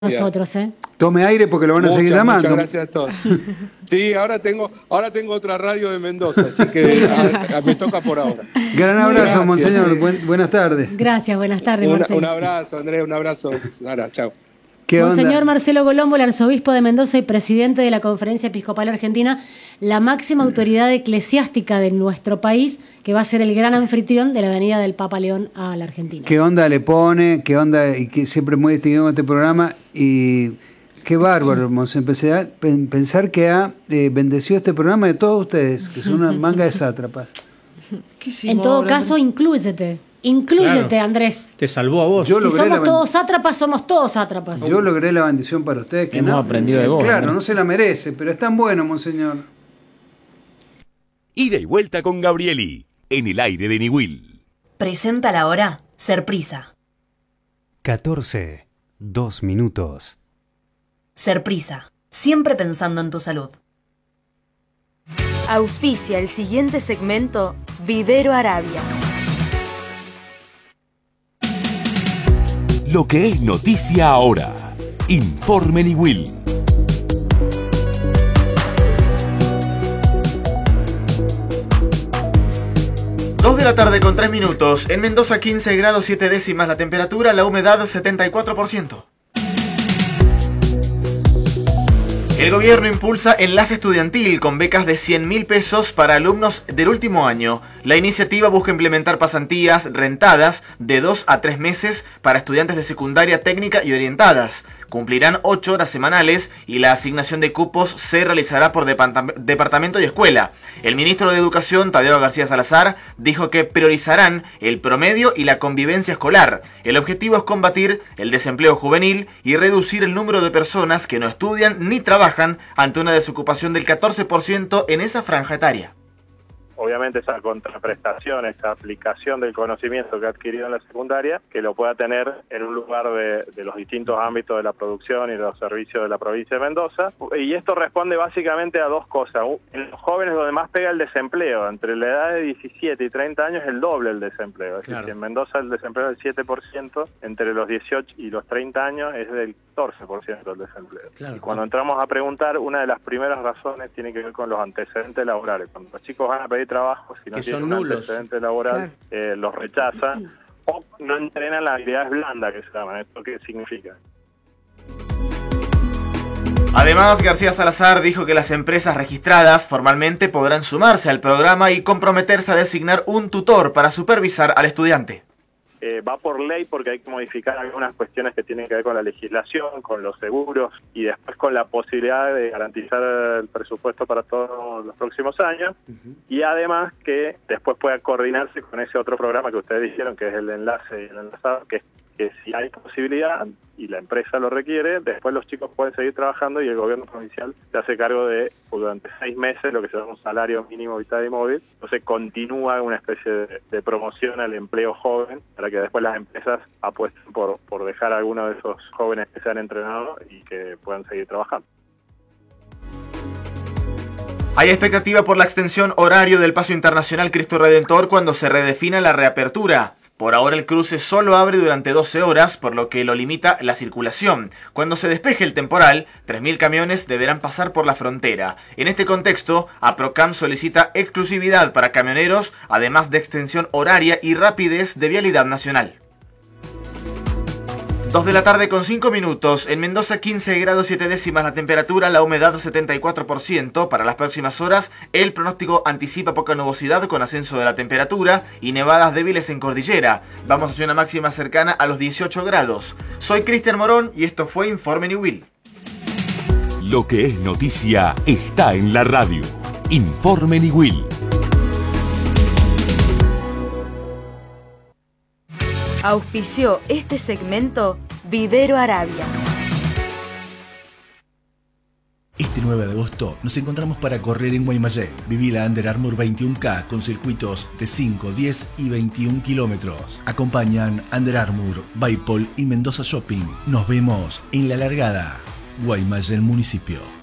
nosotros, ¿eh? Tome aire porque lo van a seguir llamando. Muchas gracias a todos. Sí, ahora tengo otra radio de Mendoza, así que me toca por ahora. Gran abrazo, Gracias, monseñor. sí. Buenas tardes. Gracias, buenas tardes, Marcelo. Un abrazo, Andrés, un abrazo, Sara, chao. Monseñor Marcelo Colombo, el arzobispo de Mendoza y presidente de la Conferencia Episcopal Argentina, la máxima autoridad eclesiástica de nuestro país, que va a ser el gran anfitrión de la venida del Papa León a la Argentina. ¿Qué onda le pone? ¿Qué onda? Y que siempre muy distinguido con este programa. Y qué bárbaro, monseñor. Pensar que ha bendecido este programa de todos ustedes, que son una manga de sátrapas. En todo caso, inclúyete. Inclúyete, claro. Andrés. Te salvó a vos. Si somos todos sátrapas, somos todos sátrapas. Yo logré la bendición para ustedes. Que hemos aprendido de vos. Claro, no se la merece, pero es tan bueno, monseñor. Ida y vuelta con Gabrieli, en el aire de Niwil. Presenta la hora Serprisa. 14, 2 minutos. Serprisa, siempre pensando en tu salud. Auspicia el siguiente segmento Vivero Arabia. Lo que es noticia ahora. Informe Niwil. De la tarde con 3 minutos. En Mendoza 15 grados 7 décimas la temperatura, la humedad 74%. El gobierno impulsa Enlace Estudiantil con becas de 100.000 pesos para alumnos del último año. La iniciativa busca implementar pasantías rentadas de 2 a 3 meses para estudiantes de secundaria técnica y orientadas. Cumplirán 8 horas semanales y la asignación de cupos se realizará por departamento y escuela. El ministro de Educación, Tadeo García Salazar, dijo que priorizarán el promedio y la convivencia escolar. El objetivo es combatir el desempleo juvenil y reducir el número de personas que no estudian ni trabajan ante una desocupación del 14% en esa franja etaria. Obviamente esa contraprestación, esa aplicación del conocimiento que ha adquirido en la secundaria, que lo pueda tener en un lugar de los distintos ámbitos de la producción y de los servicios de la provincia de Mendoza. Y esto responde básicamente a dos cosas. En los jóvenes donde más pega el desempleo, entre la edad de 17 y 30 años es el doble el desempleo. Es decir, en Mendoza el desempleo es del 7%, entre los 18 y los 30 años es del 14% del desempleo. Claro. Y cuando entramos a preguntar, una de las primeras razones tiene que ver con los antecedentes laborales. Cuando los chicos van a pedir trabajo, si no tienen un antecedente laboral, claro, los rechazan o no entrenan las habilidades blandas que se llaman. ¿Esto qué significa? Además, García Salazar dijo que las empresas registradas formalmente podrán sumarse al programa y comprometerse a designar un tutor para supervisar al estudiante. Va por ley porque hay que modificar algunas cuestiones que tienen que ver con la legislación, con los seguros y después con la posibilidad de garantizar el presupuesto para todos los próximos años. Y además que después pueda coordinarse con ese otro programa que ustedes dijeron, que es el enlace y el enlazado, que si hay posibilidad y la empresa lo requiere, después los chicos pueden seguir trabajando y el gobierno provincial se hace cargo de, durante 6 meses, lo que se llama un salario mínimo vital y móvil. Entonces continúa una especie de promoción al empleo joven para que después las empresas apuesten por dejar a algunos de esos jóvenes que se han entrenado y que puedan seguir trabajando. Hay expectativa por la extensión horario del Paso Internacional Cristo Redentor cuando se redefina la reapertura. Por ahora el cruce solo abre durante 12 horas, por lo que lo limita la circulación. Cuando se despeje el temporal, 3.000 camiones deberán pasar por la frontera. En este contexto, APROCAM solicita exclusividad para camioneros, además de extensión horaria y rapidez de vialidad nacional. 2 de la tarde con 5 minutos. En Mendoza 15 grados 7 décimas la temperatura, la humedad 74%. Para las próximas horas, el pronóstico anticipa poca nubosidad con ascenso de la temperatura y nevadas débiles en cordillera. Vamos hacia una máxima cercana a los 18 grados. Soy Cristian Morón y esto fue Informe Niwil. Lo que es noticia está en la radio. Informe Niwil. Auspició este segmento Vivero Arabia. Este 9 de agosto nos encontramos para correr en Guaymallén. Viví la Under Armour 21K con circuitos de 5, 10 y 21 kilómetros. Acompañan Under Armour, Baipol y Mendoza Shopping. Nos vemos en la largada. Guaymallén Municipio.